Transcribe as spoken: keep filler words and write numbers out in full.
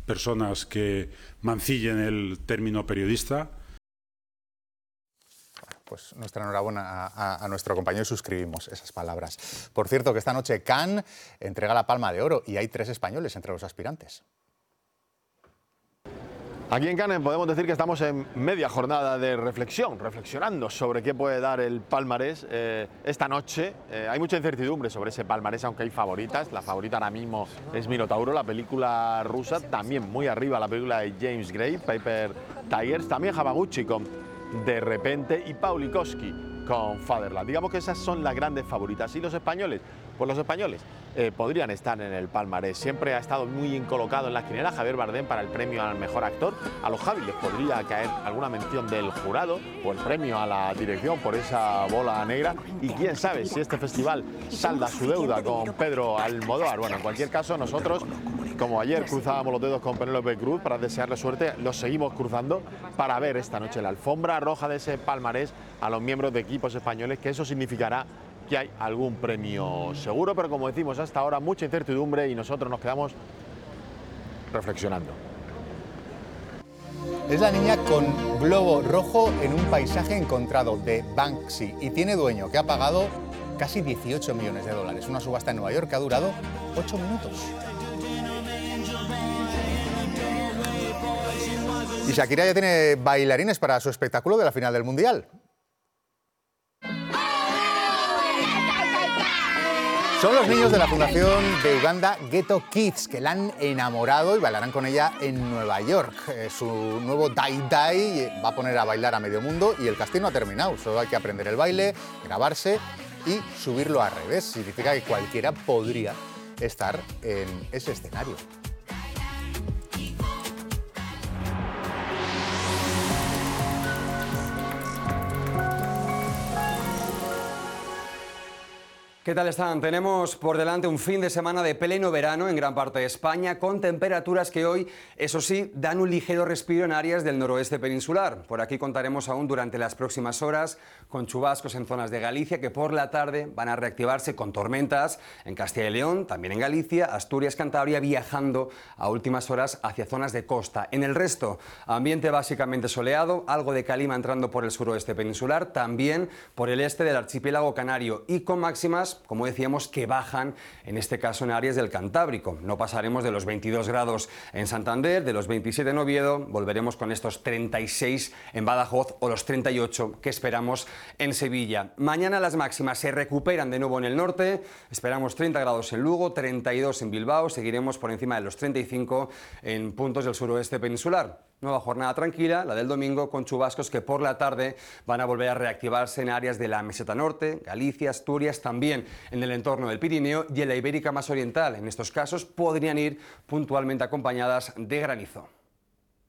personas que mancillen el término periodista. Pues nuestra enhorabuena a, a, a nuestro compañero y suscribimos esas palabras. Por cierto, que esta noche Cannes entrega la Palma de Oro y hay tres españoles entre los aspirantes. Aquí en Cannes podemos decir que estamos en media jornada de reflexión, reflexionando sobre qué puede dar el palmarés eh, esta noche. Eh, hay mucha incertidumbre sobre ese palmarés, aunque hay favoritas. La favorita ahora mismo es Minotauro, la película rusa, también muy arriba la película de James Gray, Paper Tigers, también Hamaguchi con De Repente y Paulikowski con Fatherland. Digamos que esas son las grandes favoritas. ¿Y los españoles? Pues los españoles eh, podrían estar en el palmarés. Siempre ha estado muy bien colocado en las quinielas Javier Bardem para el premio al mejor actor. A los Javi les podría caer alguna mención del jurado o el premio a la dirección por esa bola negra. Y quién sabe si este festival salda su deuda con Pedro Almodóvar. Bueno, en cualquier caso, nosotros, como ayer cruzábamos los dedos con Penélope Cruz para desearle suerte, los seguimos cruzando para ver esta noche la alfombra roja de ese palmarés a los miembros de equipos españoles, que eso significará que hay algún premio seguro, pero como decimos hasta ahora mucha incertidumbre y nosotros nos quedamos reflexionando. Es la niña con globo rojo en un paisaje encontrado de Banksy y tiene dueño que ha pagado casi dieciocho millones de dólares. Una subasta en Nueva York que ha durado ocho minutos. Y Shakira ya tiene bailarines para su espectáculo de la final del Mundial. Son los niños de la fundación de Uganda Ghetto Kids, que la han enamorado y bailarán con ella en Nueva York. Eh, su nuevo Dai Dai va a poner a bailar a medio mundo y el casting no ha terminado. Solo hay que aprender el baile, grabarse y subirlo a redes. Significa que cualquiera podría estar en ese escenario. ¿Qué tal están? Tenemos por delante un fin de semana de pleno verano en gran parte de España, con temperaturas que hoy, eso sí, dan un ligero respiro en áreas del noroeste peninsular. Por aquí contaremos aún durante las próximas horas con chubascos en zonas de Galicia que por la tarde van a reactivarse con tormentas en Castilla y León, también en Galicia, Asturias, Cantabria, viajando a últimas horas hacia zonas de costa. En el resto, ambiente básicamente soleado, algo de calima entrando por el suroeste peninsular, también por el este del archipiélago canario y con máximas, como decíamos, que bajan, en este caso en áreas del Cantábrico. No pasaremos de los veintidós grados en Santander, de los veintisiete en Oviedo, volveremos con estos treinta y seis en Badajoz o los treinta y ocho que esperamos en Sevilla. Mañana las máximas se recuperan de nuevo en el norte, esperamos treinta grados en Lugo, treinta y dos en Bilbao, seguiremos por encima de los treinta y cinco en puntos del suroeste peninsular. Nueva jornada tranquila, la del domingo, con chubascos que por la tarde van a volver a reactivarse en áreas de la Meseta Norte, Galicia, Asturias, también en el entorno del Pirineo y en la Ibérica más oriental. En estos casos podrían ir puntualmente acompañadas de granizo.